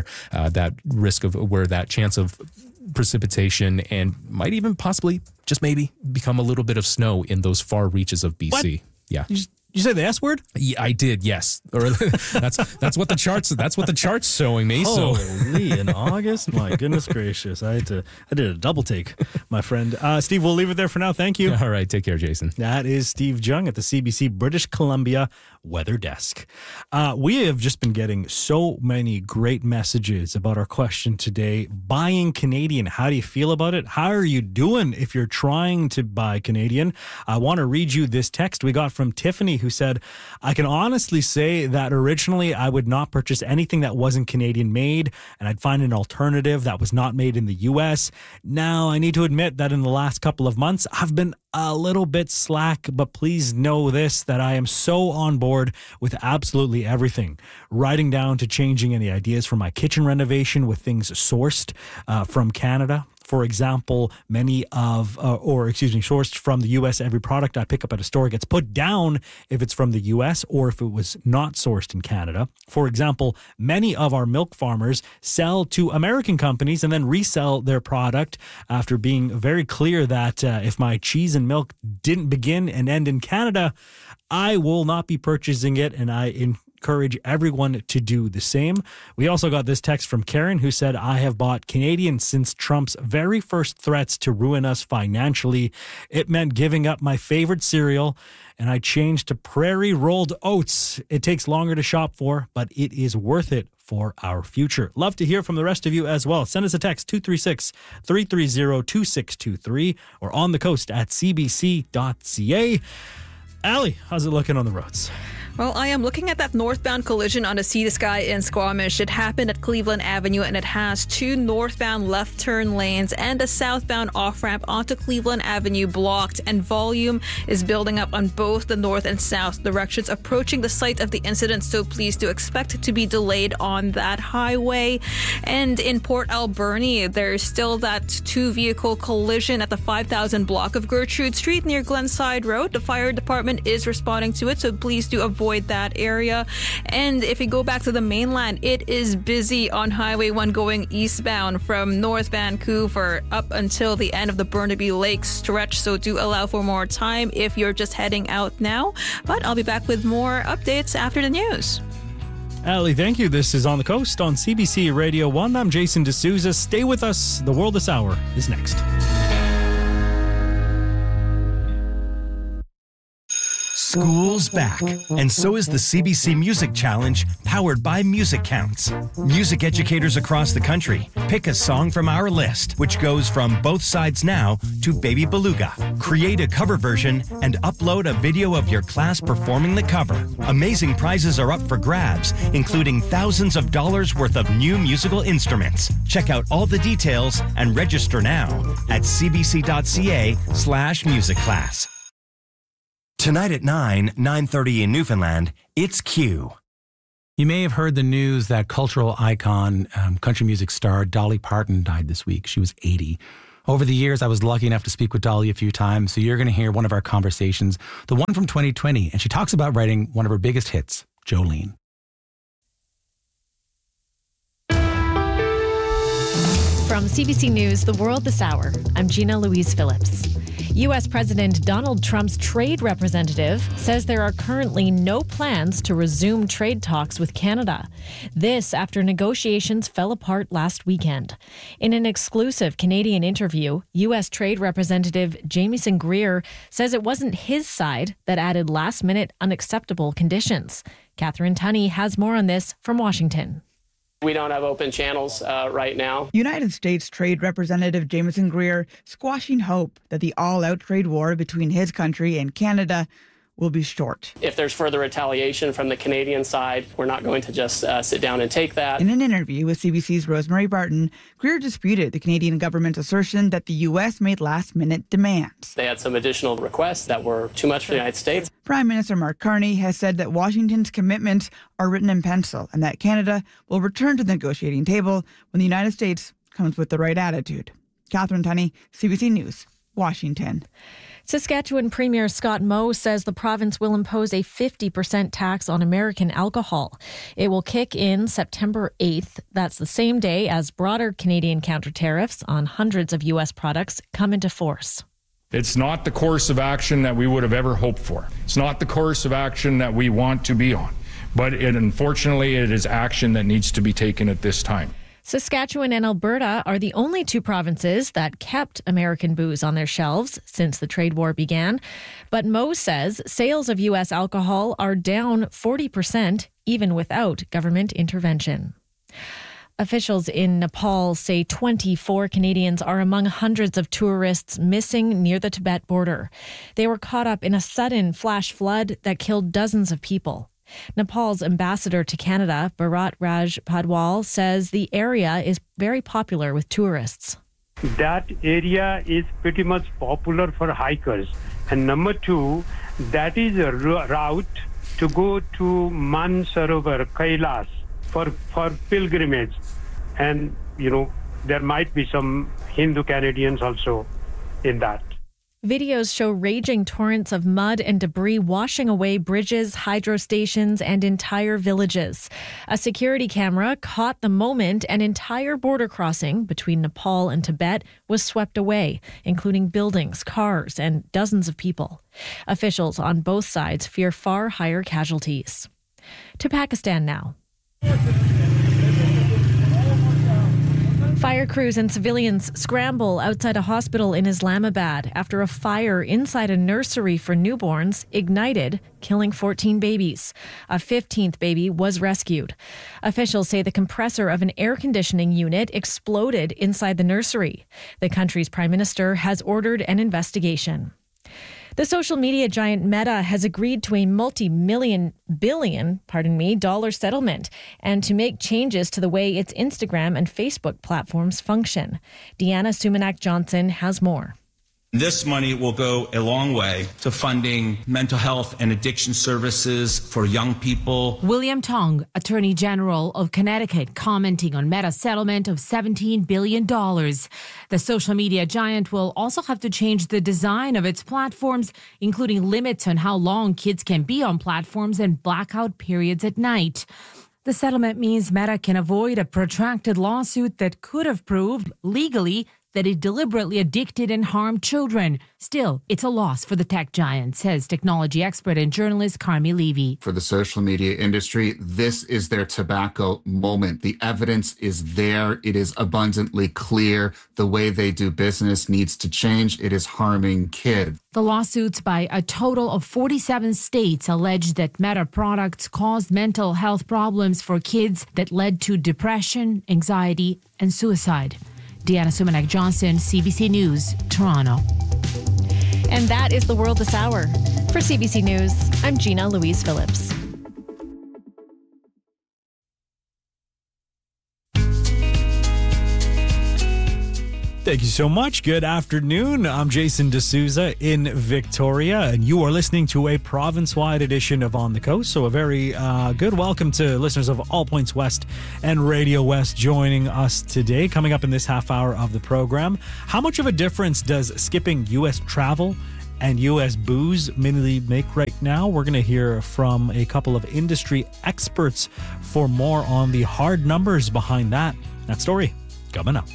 that chance of precipitation and might even possibly just maybe become a little bit of snow in those far reaches of BC. What? Yeah. You say the S word? Yeah, I did. Yes, or that's what the chart's showing me. Holy, in August, my goodness gracious! I did a double take, my friend. Steve, we'll leave it there for now. Thank you. All right, take care, Jason. That is Steve Jung at the CBC British Columbia Weather Desk. We have just been getting so many great messages about our question today: buying Canadian. How do you feel about it? How are you doing if you're trying to buy Canadian? I want to read you this text we got from Tiffany, who said, I can honestly say that originally I would not purchase anything that wasn't Canadian made, and I'd find an alternative that was not made in the US. Now, I need to admit that in the last couple of months, I've been a little bit slack, but please know this, that I am so on board with absolutely everything, writing down to changing any ideas for my kitchen renovation with things sourced from Canada. For example, sourced from the U.S. Every product I pick up at a store gets put down if it's from the U.S. or if it was not sourced in Canada. For example, many of our milk farmers sell to American companies and then resell their product after being very clear that if my cheese and milk didn't begin and end in Canada, I will not be purchasing it, and I encourage everyone to do the same. We also got this text from Karen, who said, I have bought Canadian since Trump's very first threats to ruin us financially. It meant giving up my favorite cereal, and I changed to Prairie Rolled Oats. It takes longer to shop for, but it is worth it for our future. Love to hear from the rest of you as well. Send us a text, 236-330-2623, or on the coast at cbc.ca. Allie, how's it looking on the roads? Well, I am looking at that northbound collision on the Sea to Sky in Squamish. It happened at Cleveland Avenue, and it has 2 northbound left turn lanes and a southbound off-ramp onto Cleveland Avenue blocked, and volume is building up on both the north and south directions approaching the site of the incident, so please do expect to be delayed on that highway. And in Port Alberni, there's still that 2-vehicle collision at the 5000 block of Gertrude Street near Glenside Road. The fire department is responding to it, so please do avoid that area. And if you go back to the mainland, it is busy on Highway 1 going eastbound from North Vancouver up until the end of the Burnaby Lake stretch, so do allow for more time if you're just heading out now. But I'll be back with more updates after the news. Ali, thank you. This is On the Coast on CBC Radio 1. I'm Jason D'Souza. Stay with us. The World This Hour is next. School's back, and so is the CBC Music Challenge, powered by Music Counts. Music educators across the country pick a song from our list, which goes from Both Sides Now to Baby Beluga. Create a cover version and upload a video of your class performing the cover. Amazing prizes are up for grabs, including thousands of dollars worth of new musical instruments. Check out all the details and register now at cbc.ca/musicclass. Tonight at 9:30 in Newfoundland, it's Q. You may have heard the news that cultural icon, country music star Dolly Parton died this week. She was 80. Over the years, I was lucky enough to speak with Dolly a few times, so you're going to hear one of our conversations, the one from 2020, and she talks about writing one of her biggest hits, Jolene. From CBC News, The World This Hour, I'm Gina Louise Phillips. U.S. President Donald Trump's trade representative says there are currently no plans to resume trade talks with Canada. This after negotiations fell apart last weekend. In an exclusive Canadian interview, U.S. Trade Representative Jamieson Greer says it wasn't his side that added last-minute unacceptable conditions. Catherine Tunney has more on this from Washington. We don't have open channels right now. United States Trade Representative Jamieson Greer squashing hope that the all-out trade war between his country and Canada will be short. If there's further retaliation from the Canadian side, we're not going to just sit down and take that. In an interview with CBC's Rosemary Barton, Greer disputed the Canadian government's assertion that the U.S. made last-minute demands. They had some additional requests that were too much for the United States. Prime Minister Mark Carney has said that Washington's commitments are written in pencil and that Canada will return to the negotiating table when the United States comes with the right attitude. Catherine Tunney, CBC News, Washington. Saskatchewan Premier Scott Moe says the province will impose a 50% tax on American alcohol. It will kick in September 8th. That's the same day as broader Canadian counter tariffs on hundreds of U.S. products come into force. It's not the course of action that we would have ever hoped for. It's not the course of action that we want to be on. But unfortunately, it is action that needs to be taken at this time. Saskatchewan and Alberta are the only two provinces that kept American booze on their shelves since the trade war began. But Moe says sales of U.S. alcohol are down 40%, even without government intervention. Officials in Nepal say 24 Canadians are among hundreds of tourists missing near the Tibet border. They were caught up in a sudden flash flood that killed dozens of people. Nepal's ambassador to Canada, Bharat Raj Padwal, says the area is very popular with tourists. That area is pretty much popular for hikers. And number two, that is a route to go to Mansarovar, Kailas, for pilgrimage. And, there might be some Hindu Canadians also in that. Videos show raging torrents of mud and debris washing away bridges, hydro stations, and entire villages. A security camera caught the moment an entire border crossing between Nepal and Tibet was swept away, including buildings, cars, and dozens of people. Officials on both sides fear far higher casualties. To Pakistan now. Fire crews and civilians scramble outside a hospital in Islamabad after a fire inside a nursery for newborns ignited, killing 14 babies. A 15th baby was rescued. Officials say the compressor of an air conditioning unit exploded inside the nursery. The country's prime minister has ordered an investigation. The social media giant Meta has agreed to a multi-billion dollar settlement and to make changes to the way its Instagram and Facebook platforms function. Deanna Sumanak-Johnson has more. This money will go a long way to funding mental health and addiction services for young people. William Tong, Attorney General of Connecticut, commenting on Meta's settlement of $17 billion. The social media giant will also have to change the design of its platforms, including limits on how long kids can be on platforms and blackout periods at night. The settlement means Meta can avoid a protracted lawsuit that could have proved legally that it deliberately addicted and harmed children. Still, it's a loss for the tech giant, says technology expert and journalist Carmi Levy. For the social media industry, this is their tobacco moment. The evidence is there. It is abundantly clear. The way they do business needs to change. It is harming kids. The lawsuits by a total of 47 states allege that Meta products caused mental health problems for kids that led to depression, anxiety, and suicide. Deanna Sumanak-Johnson, CBC News, Toronto. And that is the world this hour. For CBC News, I'm Gina Louise Phillips. Thank you so much. Good afternoon. I'm Jason D'Souza in Victoria, and you are listening to a province-wide edition of On the Coast. So a very good welcome to listeners of All Points West and Radio West joining us today. Coming up in this half hour of the program, how much of a difference does skipping U.S. travel and U.S. booze really make right now? We're going to hear from a couple of industry experts for more on the hard numbers behind that. That story coming up.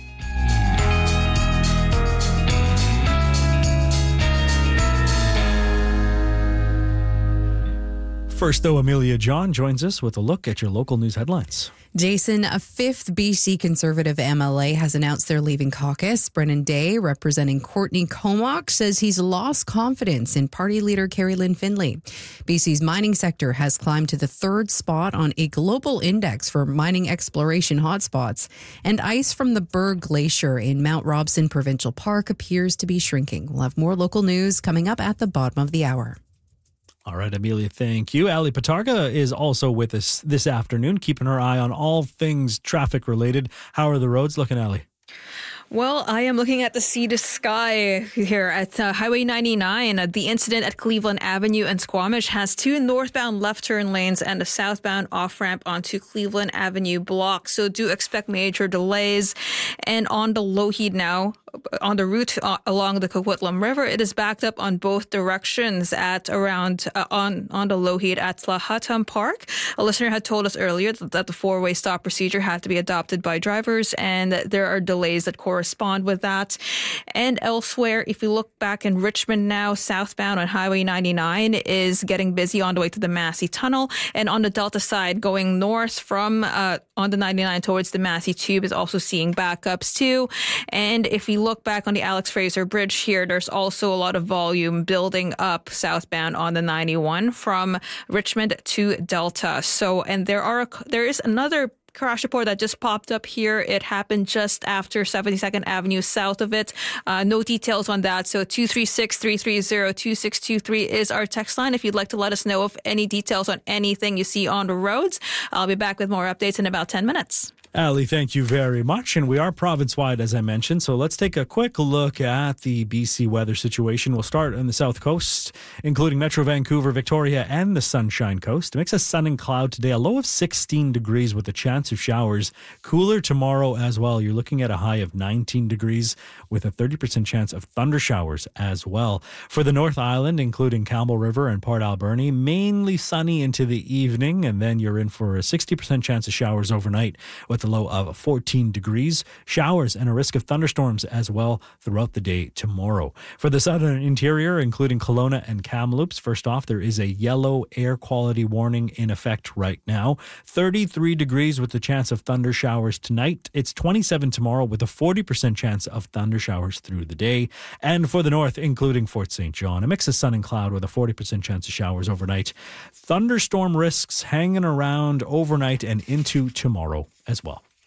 First, though, Amelia John joins us with a look at your local news headlines. Jason, a fifth BC Conservative MLA has announced they're leaving caucus. Brennan Day, representing Courtney Comox, says he's lost confidence in party leader Carrie Lynn Findlay. BC's mining sector has climbed to the third spot on a global index for mining exploration hotspots, and ice from the Berg Glacier in Mount Robson Provincial Park appears to be shrinking. We'll have more local news coming up at the bottom of the hour. All right, Amelia, thank you. Ali Patarga is also with us this afternoon, keeping her eye on all things traffic related. How are the roads looking, Ali? Well, I am looking at the sea to sky here at Highway 99. The incident at Cleveland Avenue and Squamish has two northbound left turn lanes and a southbound off-ramp onto Cleveland Avenue block. So do expect major delays. And on the Lougheed now, on the route along the Coquitlam River, it is backed up on both directions at around on the Lougheed at Tlahatam Park. A listener had told us earlier that the four-way stop procedure had to be adopted by drivers, and there are delays that correspond with that. And elsewhere, if you look back in Richmond now, southbound on Highway 99 is getting busy on the way to the Massey Tunnel, and on the Delta side going north from on the 99 towards the Massey Tube is also seeing backups too. And if we look back on the Alex Fraser Bridge here, there's also a lot of volume building up southbound on the 91 from Richmond to Delta. So, and there is another crash report that just popped up here. It happened just after 72nd Avenue south of it. No details on that. So 236-330-2623 is our text line if you'd like to let us know of any details on anything you see on the roads. I'll be back with more updates in about 10 minutes. Ali, thank you very much. And we are province-wide, as I mentioned. So let's take a quick look at the BC weather situation. We'll start on the south coast, including Metro Vancouver, Victoria, and the Sunshine Coast. A mix of sun and cloud today, a low of 16 degrees with a chance of showers. Cooler tomorrow as well. You're looking at a high of 19 degrees with a 30% chance of thunder showers as well. For the North Island, including Campbell River and Port Alberni, mainly sunny into the evening, and then you're in for a 60% chance of showers overnight with a low of 14 degrees. Showers and a risk of thunderstorms as well throughout the day tomorrow. For the southern interior, including Kelowna and Kamloops, first off, there is a yellow air quality warning in effect right now. 33 degrees with the chance of thunder showers tonight. It's 27 tomorrow with a 40% chance of thunder showers through the day. And for the north, including Fort St. John, a mix of sun and cloud with a 40% chance of showers overnight. Thunderstorm risks hanging around overnight and into tomorrow as well.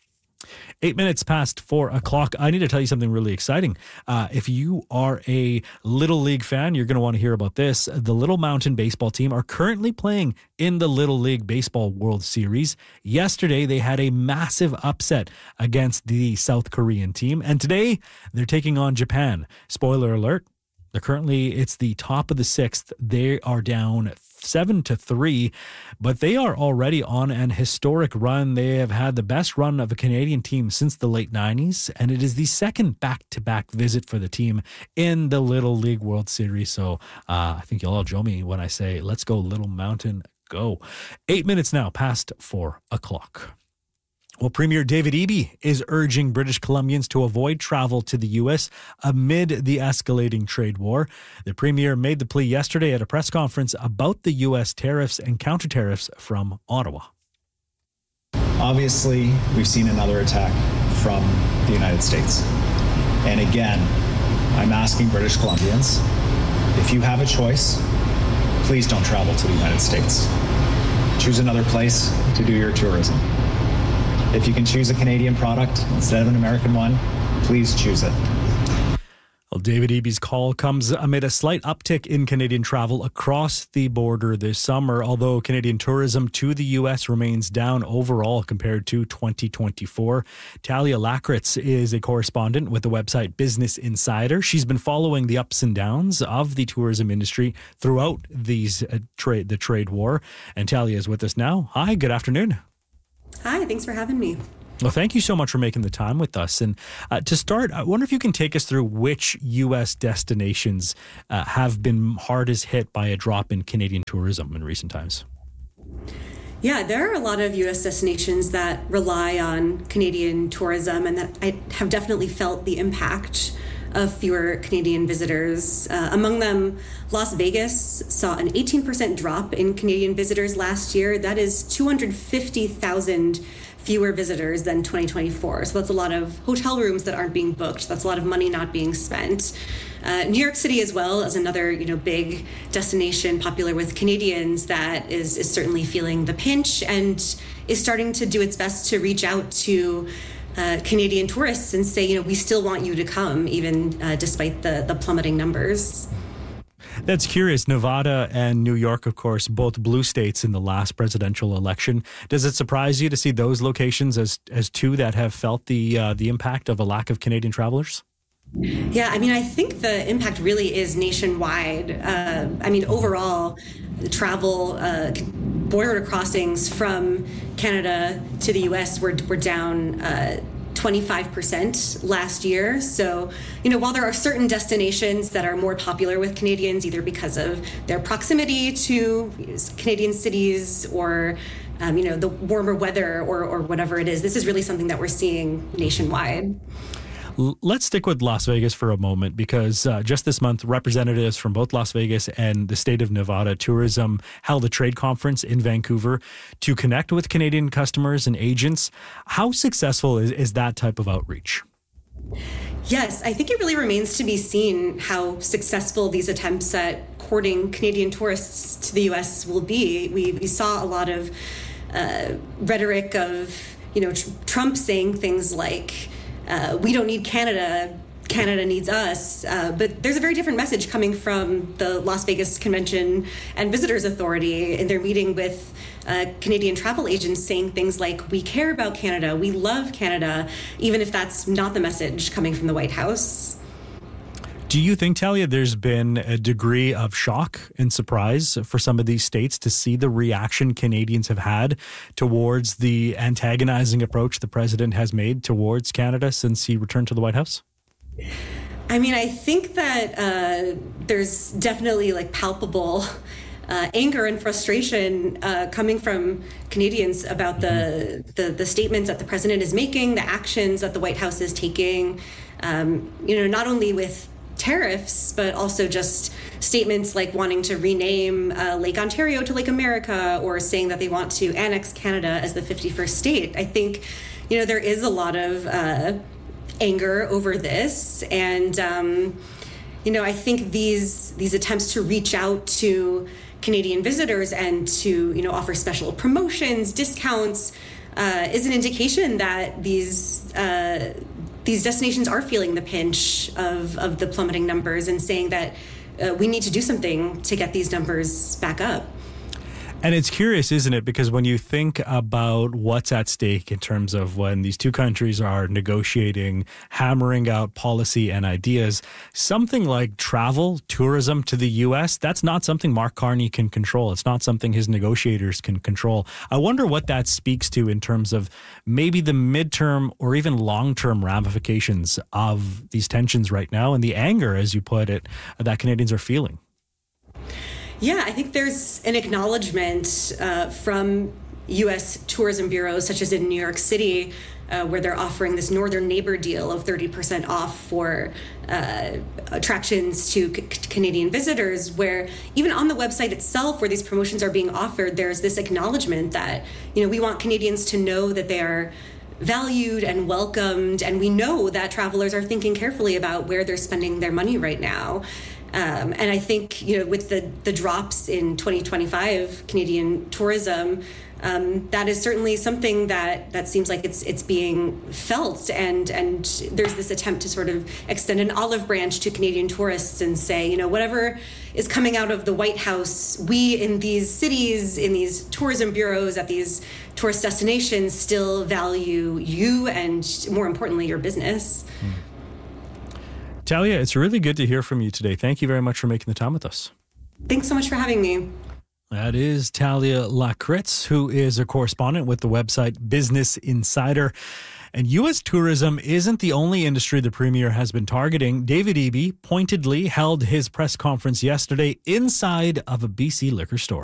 8 minutes past 4 o'clock. I need to tell you something really exciting. If you are a Little League fan, you're going to want to hear about this. The Little Mountain baseball team are currently playing in the Little League Baseball World Series. Yesterday, they had a massive upset against the South Korean team. And today, they're taking on Japan. Spoiler alert. It's the top of the sixth. They are down 7-3, but they are already on an historic run. They have had the best run of a Canadian team since the late 90s, and it is the second back-to-back visit for the team in the Little League World Series. So I think you'll all join me when I say, let's go Little Mountain, go. 8 minutes now past 4 o'clock. Well, Premier David Eby is urging British Columbians to avoid travel to the U.S. amid the escalating trade war. The Premier made the plea yesterday at a press conference about the U.S. tariffs and counter-tariffs from Ottawa. Obviously, we've seen another attack from the United States. And again, I'm asking British Columbians, if you have a choice, please don't travel to the United States. Choose another place to do your tourism. If you can choose a Canadian product instead of an American one, please choose it. Well, David Eby's call comes amid a slight uptick in Canadian travel across the border this summer, although Canadian tourism to the U.S. remains down overall compared to 2024. Talia Lakritz is a correspondent with the website Business Insider. She's been following the ups and downs of the tourism industry throughout the trade war. And Talia is with us now. Hi, good afternoon. Hi, thanks for having me. Well, thank you so much for making the time with us. And to start, I wonder if you can take us through which U.S. destinations have been hardest hit by a drop in Canadian tourism in recent times. Yeah, there are a lot of U.S. destinations that rely on Canadian tourism and that I have definitely felt the impact of fewer Canadian visitors. Among them, Las Vegas saw an 18% drop in Canadian visitors last year. That is 250,000 fewer visitors than 2024. So that's a lot of hotel rooms that aren't being booked. That's a lot of money not being spent. New York City as well is another, big destination popular with Canadians that is certainly feeling the pinch and is starting to do its best to reach out to Canadian tourists and say, we still want you to come, even despite the plummeting numbers. That's curious. Nevada and New York, of course, both blue states in the last presidential election. Does it surprise you to see those locations as two that have felt the impact of a lack of Canadian travelers? Yeah, I think the impact really is nationwide. Overall, travel, border crossings from Canada to the U.S. were down 25% last year. So, while there are certain destinations that are more popular with Canadians, either because of their proximity to Canadian cities or, the warmer weather or whatever it is, this is really something that we're seeing nationwide. Let's stick with Las Vegas for a moment because just this month, representatives from both Las Vegas and the state of Nevada tourism held a trade conference in Vancouver to connect with Canadian customers and agents. How successful is that type of outreach? Yes, I think it really remains to be seen how successful these attempts at courting Canadian tourists to the U.S. will be. We saw a lot of rhetoric of, Trump saying things like, we don't need Canada, Canada needs us. But there's a very different message coming from the Las Vegas Convention and Visitors Authority in their meeting with Canadian travel agents saying things like, we care about Canada, we love Canada, even if that's not the message coming from the White House. Do you think, Talia, there's been a degree of shock and surprise for some of these states to see the reaction Canadians have had towards the antagonizing approach the president has made towards Canada since he returned to the White House? I think that there's definitely palpable anger and frustration coming from Canadians about the statements that the president is making, the actions that the White House is taking, not only with tariffs, but also just statements like wanting to rename Lake Ontario to Lake America or saying that they want to annex Canada as the 51st state. I think, there is a lot of anger over this. And, I think these attempts to reach out to Canadian visitors and to, offer special promotions, discounts, is an indication that these destinations are feeling the pinch of the plummeting numbers and saying that we need to do something to get these numbers back up. And it's curious, isn't it? Because when you think about what's at stake in terms of when these two countries are negotiating, hammering out policy and ideas, something like travel, tourism to the U.S., that's not something Mark Carney can control. It's not something his negotiators can control. I wonder what that speaks to in terms of maybe the midterm or even long-term ramifications of these tensions right now and the anger, as you put it, that Canadians are feeling. Yeah, I think there's an acknowledgement from U.S. tourism bureaus, such as in New York City, where they're offering this Northern Neighbor deal of 30% off for attractions to Canadian visitors, where even on the website itself, where these promotions are being offered, there's this acknowledgement that, we want Canadians to know that they are valued and welcomed, and we know that travelers are thinking carefully about where they're spending their money right now. And I think, with the drops in 2025 Canadian tourism, that is certainly something that seems like it's being felt. And there's this attempt to sort of extend an olive branch to Canadian tourists and say, whatever is coming out of the White House, we in these cities, in these tourism bureaus, at these tourist destinations still value you and, more importantly, your business. Talia, it's really good to hear from you today. Thank you very much for making the time with us. Thanks so much for having me. That is Talia Lakritz, who is a correspondent with the website Business Insider. And U.S. tourism isn't the only industry the premier has been targeting. David Eby pointedly held his press conference yesterday inside of a BC liquor store.